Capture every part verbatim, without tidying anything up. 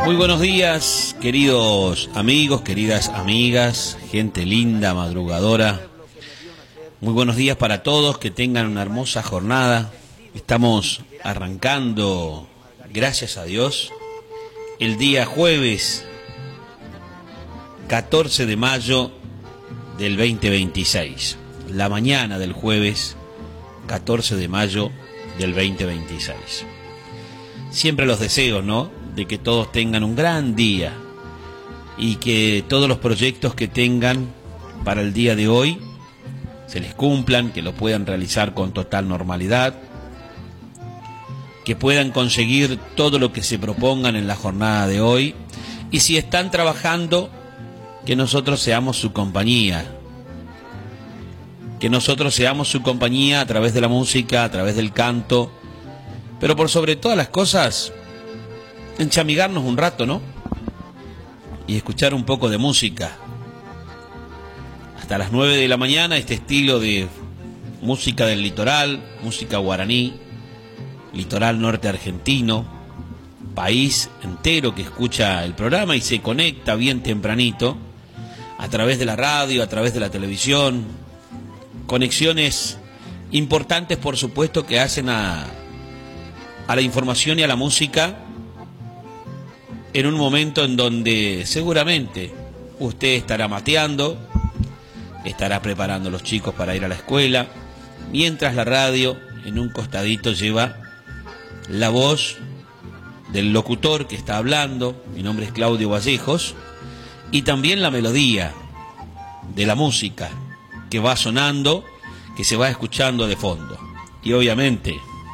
Muy buenos días, queridos amigos, queridas amigas, gente linda, madrugadora. Muy buenos días para todos, que tengan una hermosa jornada. Estamos arrancando, gracias a Dios, el día jueves catorce de mayo del veinte veintiséis. La mañana del jueves catorce de mayo del veinte veintiséis. Siempre los deseos, ¿no?, de que todos tengan un gran día y que todos los proyectos que tengan para el día de hoy se les cumplan, que lo puedan realizar con total normalidad, que puedan conseguir todo lo que se propongan en la jornada de hoy, y si están trabajando, que nosotros seamos su compañía, que nosotros seamos su compañía a través de la música, a través del canto, pero por sobre todas las cosas, enchamigarnos un rato, ¿no? Y escuchar un poco de música. Hasta las nueve de la mañana, este estilo de música del litoral, música guaraní, litoral norte argentino, país entero que escucha el programa y se conecta bien tempranito, a través de la radio, a través de la televisión. Conexiones importantes, por supuesto, que hacen a, a la información y a la música en un momento en donde seguramente usted estará mateando, estará preparando a los chicos para ir a la escuela, mientras la radio en un costadito lleva la voz del locutor que está hablando. Mi nombre es Claudio Vallejos, y también la melodía de la música que va sonando, que se va escuchando de fondo. Y obviamente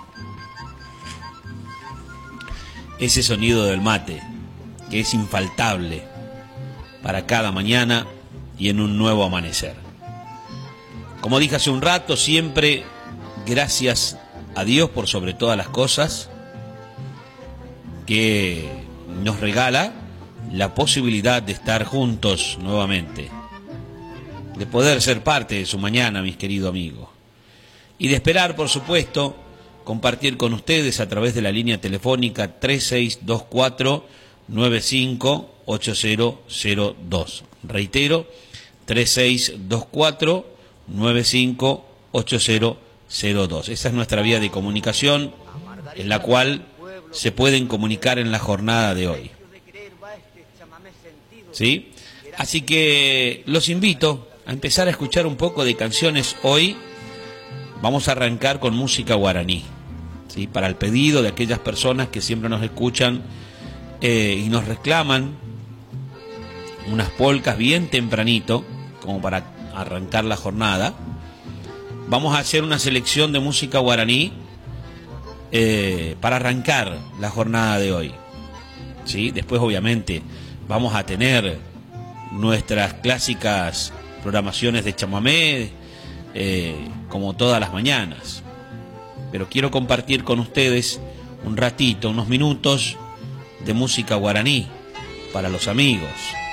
ese sonido del mate, que es infaltable para cada mañana y en un nuevo amanecer. Como dije hace un rato, siempre gracias a Dios por sobre todas las cosas, que nos regala la posibilidad de estar juntos nuevamente, de poder ser parte de su mañana, mis queridos amigos, y de esperar, por supuesto, compartir con ustedes a través de la línea telefónica tres seis dos cuatro nueve cinco ocho cero cero dos. Reitero, tres seis dos cuatro nueve cinco ocho cero cero dos. Esa es nuestra vía de comunicación, en la cual se pueden comunicar en la jornada de hoy. ¿Sí? Así que los invito a empezar a escuchar un poco de canciones hoy. Vamos a arrancar con música guaraní, ¿sí?, para el pedido de aquellas personas que siempre nos escuchan eh, y nos reclaman unas polcas bien tempranito, como para arrancar la jornada. Vamos a hacer una selección de música guaraní eh, para arrancar la jornada de hoy, ¿sí? Después, obviamente, vamos a tener nuestras clásicas programaciones de chamamé, eh, como todas las mañanas. Pero quiero compartir con ustedes un ratito, unos minutos de música guaraní para los amigos.